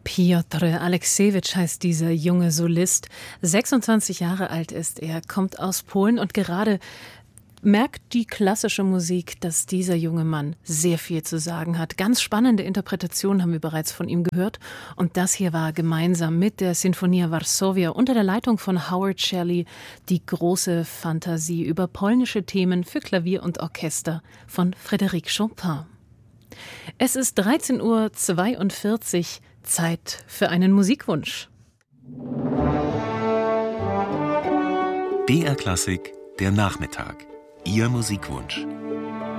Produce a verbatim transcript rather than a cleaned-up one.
Piotr Aleksejewitsch heißt dieser junge Solist. sechsundzwanzig Jahre alt ist er, kommt aus Polen und gerade merkt die klassische Musik, dass dieser junge Mann sehr viel zu sagen hat. Ganz spannende Interpretationen haben wir bereits von ihm gehört. Und das hier war gemeinsam mit der Sinfonia Varsovia unter der Leitung von Howard Shelley die große Fantasie über polnische Themen für Klavier und Orchester von Frédéric Chopin. Es ist dreizehn Uhr zweiundvierzig, Zeit für einen Musikwunsch. B R Klassik, der Nachmittag. Ihr Musikwunsch.